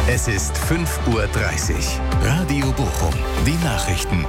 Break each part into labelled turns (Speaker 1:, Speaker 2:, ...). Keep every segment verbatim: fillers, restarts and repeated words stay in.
Speaker 1: Es ist fünf Uhr dreißig. Radio Bochum. Die Nachrichten.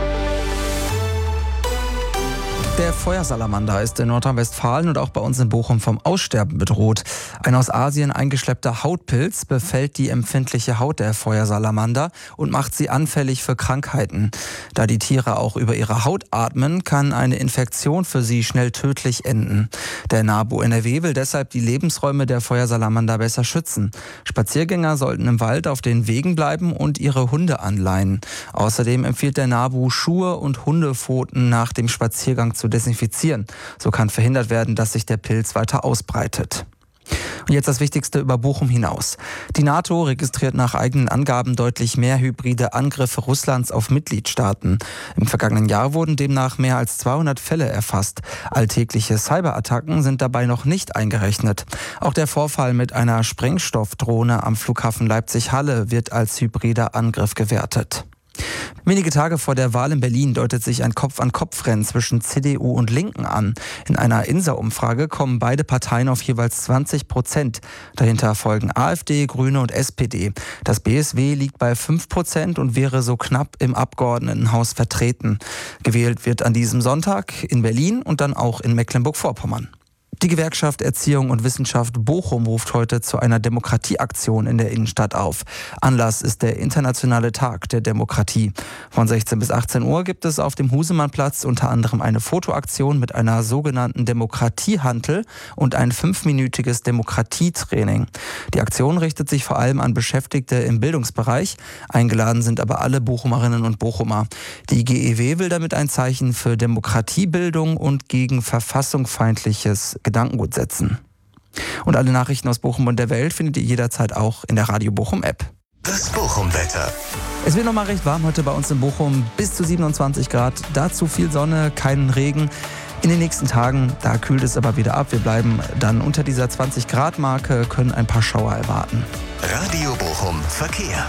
Speaker 2: Der Feuersalamander ist in Nordrhein-Westfalen und auch bei uns in Bochum vom Aussterben bedroht. Ein aus Asien eingeschleppter Hautpilz befällt die empfindliche Haut der Feuersalamander und macht sie anfällig für Krankheiten. Da die Tiere auch über ihre Haut atmen, kann eine Infektion für sie schnell tödlich enden. Der NABU N R W will deshalb die Lebensräume der Feuersalamander besser schützen. Spaziergänger sollten im Wald auf den Wegen bleiben und ihre Hunde anleihen. Außerdem empfiehlt der NABU, Schuhe und Hundepfoten nach dem Spaziergang zu desinfizieren. So kann verhindert werden, dass sich der Pilz weiter ausbreitet. Und jetzt das Wichtigste über Bochum hinaus. Die NATO registriert nach eigenen Angaben deutlich mehr hybride Angriffe Russlands auf Mitgliedstaaten. Im vergangenen Jahr wurden demnach mehr als zweihundert Fälle erfasst. Alltägliche Cyberattacken sind dabei noch nicht eingerechnet. Auch der Vorfall mit einer Sprengstoffdrohne am Flughafen Leipzig-Halle wird als hybrider Angriff gewertet. Wenige Tage vor der Wahl in Berlin deutet sich ein Kopf-an-Kopf-Rennen zwischen C D U und Linken an. In einer INSA-Umfrage kommen beide Parteien auf jeweils zwanzig Prozent. Dahinter folgen AfD, Grüne und S P D. Das B S W liegt bei fünf Prozent und wäre so knapp im Abgeordnetenhaus vertreten. Gewählt wird an diesem Sonntag in Berlin und dann auch in Mecklenburg-Vorpommern. Die Gewerkschaft Erziehung und Wissenschaft Bochum ruft heute zu einer Demokratieaktion in der Innenstadt auf. Anlass ist der Internationale Tag der Demokratie. Von sechzehn bis achtzehn Uhr gibt es auf dem Husemannplatz unter anderem eine Fotoaktion mit einer sogenannten Demokratiehantel und ein fünfminütiges Demokratietraining. Die Aktion richtet sich vor allem an Beschäftigte im Bildungsbereich. Eingeladen sind aber alle Bochumerinnen und Bochumer. Die G E W will damit ein Zeichen für Demokratiebildung und gegen verfassungsfeindliches Gedankengut setzen. Und alle Nachrichten aus Bochum und der Welt findet ihr jederzeit auch in der Radio Bochum App.
Speaker 1: Das Bochum-Wetter.
Speaker 2: Es wird noch mal recht warm heute bei uns in Bochum, bis zu siebenundzwanzig Grad. Dazu viel Sonne, keinen Regen. In den nächsten Tagen, da kühlt es aber wieder ab. Wir bleiben dann unter dieser zwanzig Grad Marke, können ein paar Schauer erwarten.
Speaker 1: Radio Bochum Verkehr.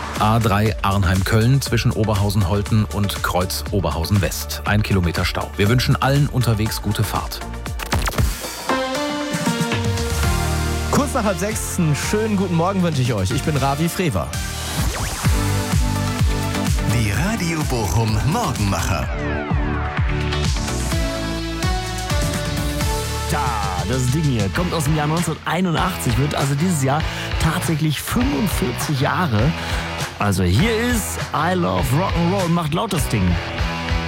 Speaker 3: A drei Arnheim-Köln zwischen Oberhausen-Holten und Kreuz Oberhausen-West. Ein Kilometer Stau. Wir wünschen allen unterwegs gute Fahrt.
Speaker 4: Kurz nach halb sechs, einen schönen guten Morgen wünsche ich euch. Ich bin Ravi Frewer.
Speaker 1: Die Radio Bochum Morgenmacher.
Speaker 4: Da, das Ding hier kommt aus dem Jahr neunzehnhunderteinundachtzig, wird also dieses Jahr tatsächlich fünfundvierzig Jahre. Also hier ist I Love Rock'n'Roll, macht laut das Ding.